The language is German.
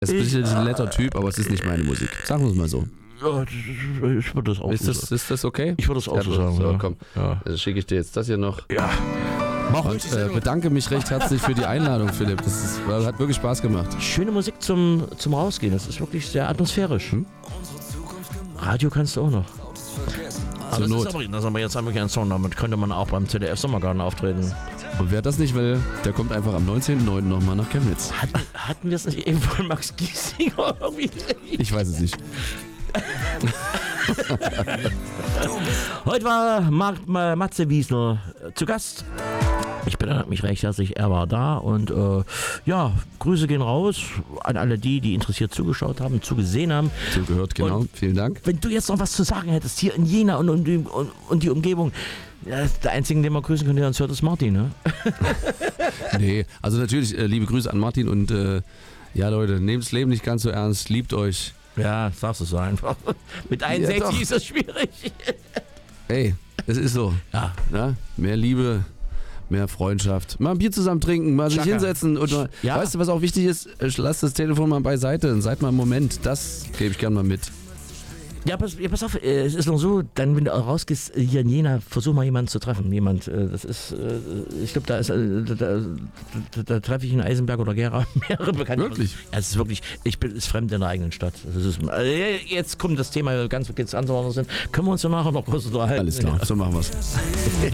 Es ist ein netter Typ, aber es ist nicht meine Musik. Sagen wir es mal so. Ja, ich würde das auch so sagen. Ist das okay? Ich würde das auch so sagen. So, ja. komm. Ja. Also schicke ich dir jetzt das hier noch. Ja. Und bedanke mich recht herzlich für die Einladung, Philipp. Hat wirklich Spaß gemacht. Schöne Musik zum Rausgehen. Das ist wirklich sehr atmosphärisch. Radio kannst du auch noch. Zur Not. Das ist aber jetzt einfach kein Song. Damit könnte man auch beim ZDF Sommergarten auftreten. Und wer das nicht will, der kommt einfach am 19.09. nochmal nach Chemnitz. Hatten wir es nicht eben von Max Giesinger irgendwie? Ich weiß es nicht. Heute war Matze Wiesner zu Gast. Ich bedanke mich recht herzlich, er war da und Grüße gehen raus an alle die interessiert zugeschaut haben, zugesehen haben. Zugehört, genau. Und vielen Dank. Wenn du jetzt noch was zu sagen hättest, hier in Jena und die Umgebung, der einzige, den man grüßen könnte, der uns hört, ist Martin, ne? Nee, also natürlich liebe Grüße an Martin und Leute, nehmt das Leben nicht ganz so ernst, liebt euch. Ja, sagst du so einfach. Mit 61 ist das schwierig. Ey, es ist so. Ja. Mehr Liebe, mehr Freundschaft. Mal ein Bier zusammen trinken, mal sich hinsetzen. Und weißt du, was auch wichtig ist? Lass das Telefon mal beiseite und seid mal einen Moment. Das gebe ich gerne mal mit. Ja, pass auf, es ist noch so, dann, wenn du rausgehst, hier in Jena, versuch mal jemanden zu treffen. Das ist, ich glaube, da treffe ich in Eisenberg oder Gera mehrere Bekannte. Wirklich? Ja, es ist wirklich, ist fremd in der eigenen Stadt. Jetzt kommt das Thema ganz anders sind. Können wir uns danach noch kurz unterhalten? Alles klar, so machen wir's.